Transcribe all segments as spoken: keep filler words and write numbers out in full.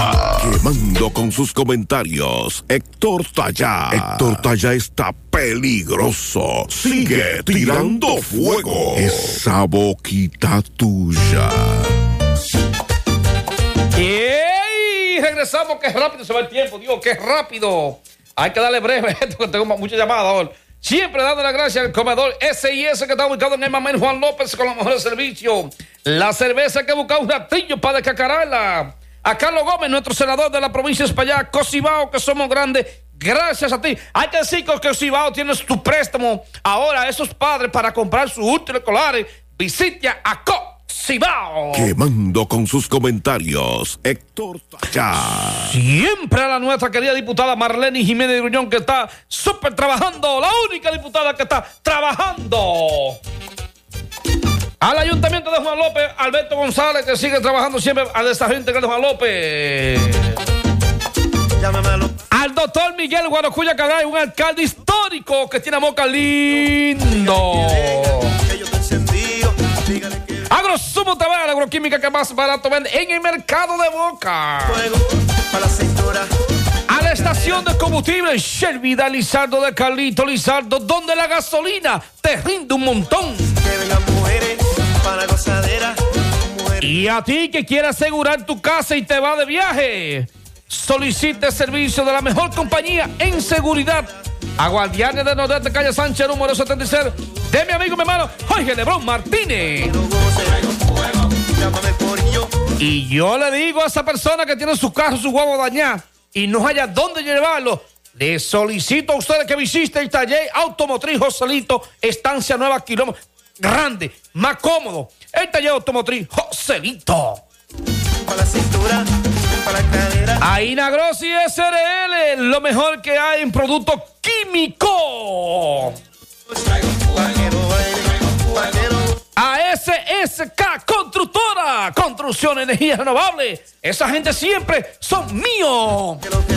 Quemando con sus comentarios, Héctor Tallá. Héctor Tallá está peligroso. Sigue tirando fuego. Esa boquita tuya. Y regresamos, que rápido se va el tiempo. Digo, qué rápido. Hay que darle breve, porque tengo muchas llamadas ahora. Siempre dando las gracias al comedor S I S que está ubicado en el Mamén Juan López con los mejores servicios. La cerveza que busca un ratillo para descacararla. A Carlos Gómez, nuestro senador de la provincia de España, Cocibao, que somos grandes, gracias a ti. Hay que decir que Cocibao tiene tu préstamo ahora a esos padres para comprar sus útiles escolares. Visite a Cocibao. Quemando con sus comentarios, Héctor Tallá. Siempre a la nuestra querida diputada Marlene Jiménez de Gruñón, que está súper trabajando, la única diputada que está trabajando. Al Ayuntamiento de Juan López, Alberto González, que sigue trabajando siempre al desarrollo integral de Juan López. Llámamelo. Al doctor Miguel Guaracuya Caray, un alcalde histórico que tiene boca lindo. Agrosumo Tabar, la agroquímica que más barato vende en el mercado de Boca. A la estación de combustible Shell Vidal Lizardo de Carlito Lizardo, donde la gasolina te rinde un montón. Para gozadera, y a ti que quieres asegurar tu casa y te va de viaje, solicite el servicio de la mejor compañía en seguridad a Guardianes de Nordeste, calle Sánchez, número setenta y seis, de mi amigo, mi hermano Jorge Lebrón Martínez. Y yo le digo a esa persona que tiene su carro, su huevo dañado y no haya dónde llevarlo, le solicito a ustedes que visiten el taller automotriz Joselito, Estancia Nueva, kilómetro grande, más cómodo. El taller automotriz Joselito. Para la cintura, para la cadera. Ahí Nagrossi S R L, lo mejor que hay en productos químicos. A S S K Constructora, Construcción Energía Renovable. Esa gente siempre son míos.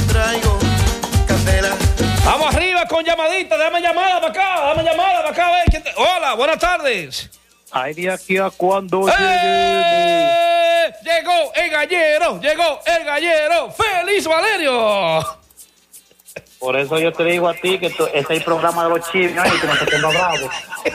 Vamos arriba con llamadita, dame llamada para acá, dame llamada para acá. A ver, ¿quién te... Hola, buenas tardes. Ay, de aquí a cuando ¡Eh! Llegó el gallero, llegó el gallero. ¡Feliz Valerio! Por eso yo te digo a ti que tú, ese es el programa de los chinos y que no se quedó bravo.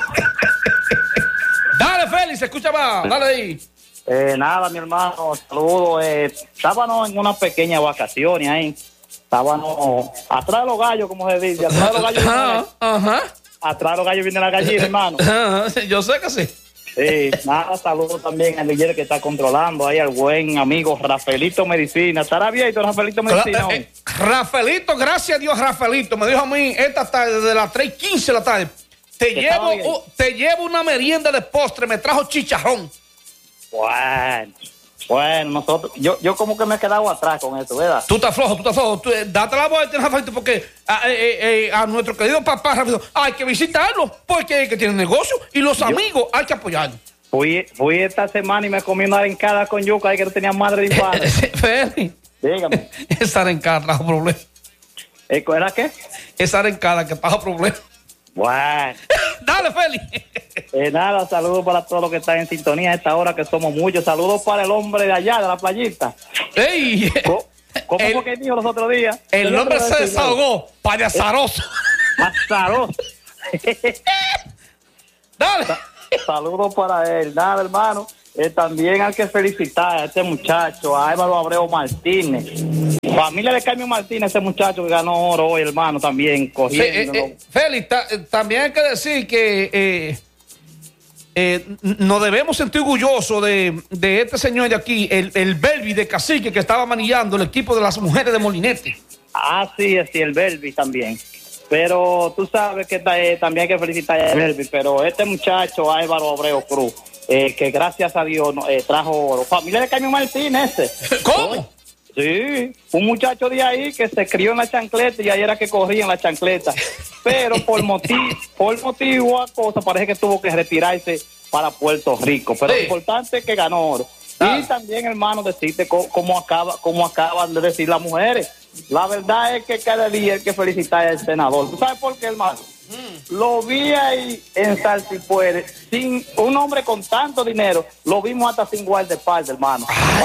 Dale, Félix, escucha más, dale ahí. Eh, nada, mi hermano, saludos. Eh, estábamos en unas pequeñas vacaciones ahí. Estábamos atrás de los gallos, como se dice. Atrás de los gallos. Ajá, ajá. Atrás de los gallos viene la gallina, hermano. Ajá, yo sé que sí. Sí, nada, saludos también al líder que está controlando ahí, al buen amigo Rafaelito Medicina. ¿Estará abierto Rafaelito Medicina? Ra- eh, Rafaelito, gracias a Dios, Rafaelito. Me dijo a mí esta tarde, de las tres y quince de la tarde, te llevo, uh, te llevo una merienda de postre, me trajo chicharrón. Bueno, bueno, nosotros, yo, yo como que me he quedado atrás con eso, ¿verdad? Tú estás flojo, tú estás flojo. Tú, eh, date la vuelta, Rafaelito, porque a, eh, eh, a nuestro querido papá Rafaelito hay que visitarlo, porque es que tiene negocio y los yo, amigos hay que apoyarlo. Fui, fui esta semana y me comí una arencada con yuca ahí que no tenía madre de infancia. Feli, dígame. Esa arencada trajo problemas. ¿Era qué? Esa arencada que trajo problemas. Bueno. Dale, Feli. Eh, nada, saludos para todos los que están en sintonía a esta hora, que somos muchos. Saludos para el hombre de allá, de la playita. ¡Ey! ¿Cómo, cómo el, fue que dijo los otros días? El hombre se desahogó, payasaroso. Azaroso. Dale. Saludos para él. Nada, hermano. Eh, también hay que felicitar a este muchacho, a Álvaro Abreu Martínez. Familia de Carmen Martínez, ese muchacho que ganó oro hoy, hermano, también corriendo. Sí, eh, eh, Félix, ta, eh, también hay que decir que eh, eh, nos debemos sentir orgullosos de, de este señor de aquí, el, el Belvi de Cacique, que estaba manillando el equipo de las mujeres de Molinete. Ah, sí, sí, el Belvi también. Pero tú sabes que eh, también hay que felicitar a Belvi, pero este muchacho, Álvaro Abreu Cruz, eh, que gracias a Dios eh, trajo oro. Familia de Carmen Martínez, ese. ¿Cómo? Sí, un muchacho de ahí que se crió en la chancleta y ahí era que corría en la chancleta. Pero por motivo, por motivo a cosa, parece que tuvo que retirarse para Puerto Rico. Pero sí, lo importante es que ganó oro. Ah. Y también, hermano, decirte cómo acaba, cómo acaban de decir las mujeres. La verdad es que cada día hay que felicitar al senador. ¿Tú sabes por qué, hermano? Mm. Lo vi ahí en Salsipuere, sin un hombre con tanto dinero, lo vimos hasta sin guardaespaldas, hermano. Ay.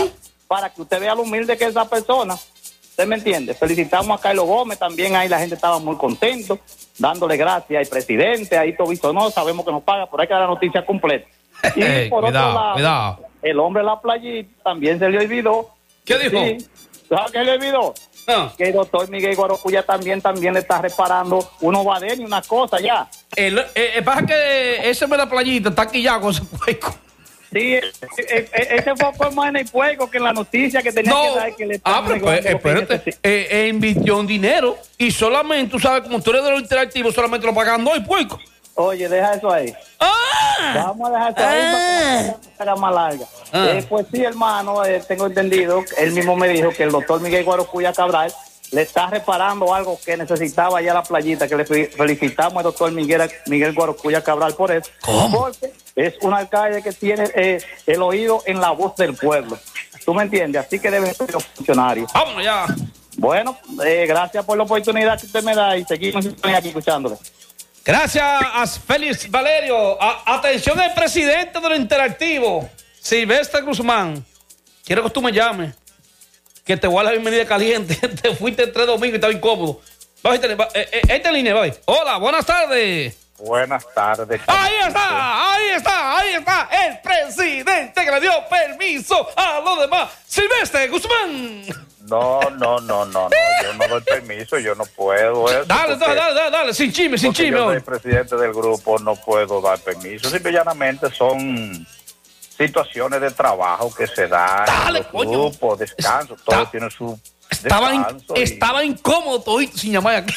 para que usted vea lo humilde que es esa persona. ¿Usted me entiende? Felicitamos a Carlos Gómez, también ahí la gente estaba muy contento, dándole gracias al presidente, ahí Tobiso no, sabemos que nos paga, pero hay que dar la noticia completa. Y Hey, por cuidado, otro lado, cuidado. el hombre de la playita también se le olvidó. ¿Qué dijo? Sí. ¿Sabes qué le olvidó? Ah, Que el doctor Miguel Guarocuya también, también le está reparando unos badenes y una cosa ya. el, el, el pasa que ese de la playita está aquí ya con ese pueco. Sí, e- e- e- ese fue, fue más en el juego que en la noticia que tenía No, que dar que le ah, estaban pero pues, negando lo que espérate, necesita. eh, eh, invirtió en dinero y solamente, tú sabes, como tú eres de los interactivos, solamente lo pagan dos y puerco. Oye, deja eso ahí. ¡Ah! Vamos a dejar eso ahí para que la cosa se haga más larga. Ah. Eh, pues sí, hermano, eh, tengo entendido, él mismo me dijo que el doctor Miguel Guarocuya Cabral le está reparando algo que necesitaba allá la playita, que le fe- felicitamos al doctor Miguel, Miguel Guarocuya Cabral por eso. ¿Cómo? Porque es un alcalde que tiene eh, el oído en la voz del pueblo. ¿Tú me entiendes? Así que deben ser los funcionarios. Vámonos ya. Bueno, eh, gracias por la oportunidad que usted me da y seguimos aquí escuchándole. Gracias a Félix Valerio. A- atención al presidente de lo interactivo, Silvestre Guzmán. Quiero que tú me llames, que te voy a dar la bienvenida caliente. Te fuiste tres domingos y estaba incómodo. Va, esta, va, eh, eh, esta línea, va. Hola, buenas tardes. Buenas tardes. Ahí está, ahí está, ahí está el presidente que le dio permiso a los demás. Silvestre Guzmán. No, no, no, no, no. Yo no doy permiso, yo no puedo eso. Dale, porque- dale, dale, dale, dale, sin chisme, sin porque chisme. yo soy hoy. presidente del grupo, no puedo dar permiso. Simple y llanamente son situaciones de trabajo que se dan. Dale, los coño. grupos, descanso, Está- todo tiene su Estaba, in- descanso. y- estaba incómodo todito sin llamar aquí.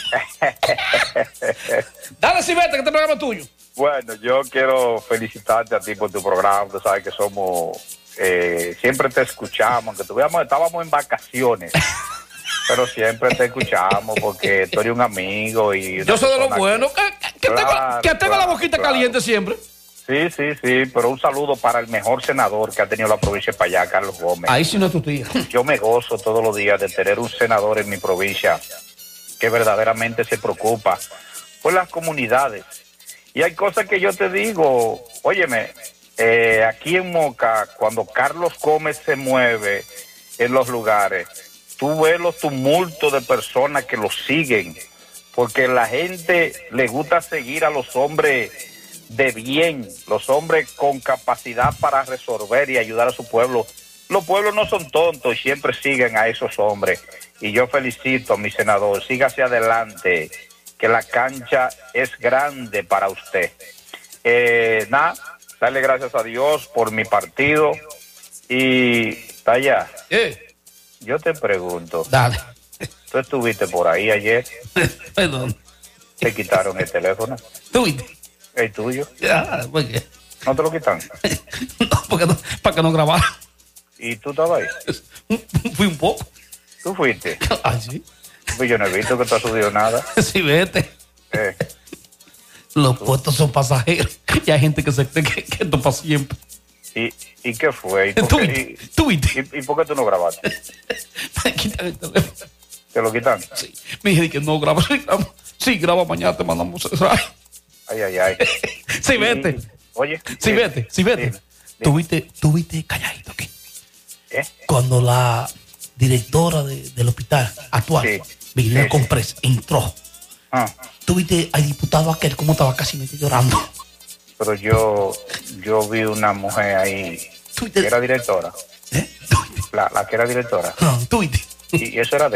Dale, Silvestre, que este programa es tuyo. Bueno, yo quiero felicitarte a ti por tu programa. Tú sabes que somos, eh, siempre te escuchamos, aunque tuviéramos, estábamos en vacaciones, pero siempre te escuchamos porque tú eres un amigo y... Yo soy de los una persona buenos, que, que- que tengo, Claro, que tengo la claro, boquita claro. caliente siempre. Sí, sí, sí, pero un saludo para el mejor senador que ha tenido la provincia de Payá, Carlos Gómez. Ahí sí no es tu tía. Yo me gozo todos los días de tener un senador en mi provincia que verdaderamente se preocupa por las comunidades. Y hay cosas que yo te digo, óyeme, eh, aquí en Moca, cuando Carlos Gómez se mueve en los lugares, tú ves los tumultos de personas que lo siguen, porque la gente le gusta seguir a los hombres de bien, los hombres con capacidad para resolver y ayudar a su pueblo. Los pueblos no son tontos y siempre siguen a esos hombres. Y yo felicito a mi senador, siga hacia adelante, que la cancha es grande para usted. Eh, nada, darle gracias a Dios por mi partido. Y Taya, Eh, yo te pregunto, dale. tú estuviste por ahí ayer, Perdón. te quitaron el teléfono, ¿Tú viste? el tuyo, Ya, ¿por qué? no te lo quitan. No, porque no, para que no grabara. Y tú estabas ahí, Fui un poco. tú fuiste. Ah, sí. Pues yo no he visto que tú has subido nada. Sí, vete. Eh, Los puestos son pasajeros. Y hay gente que se cree que, que esto es para siempre. ¿y, ¿Y qué fue? ¿Y por ¿Tú qué, viste? ¿Tú viste? y- y- y por qué tú no grabaste? Me quitan el teléfono. ¿Te lo quitan? Sí. Me dije que no graba. Sí, graba. Sí, graba mañana, te mandamos. Ay, ay, ay. Sí, Y- vete. y- Oye. Sí, vete. Sí, vete. Dime, dime. ¿Tú viste, tú viste calladito aquí? ¿Eh? Cuando la directora de- del hospital actual, Sí. Virginia Sí, sí. Comprés, entró. Ah, ¿Tú viste al diputado aquel cómo estaba casi medio llorando? pero yo, yo vi una mujer ahí ¿Tú que viste? era directora. ¿Eh? ¿Tú viste? La, la que era directora. No, ¿tú viste? Y, y eso era de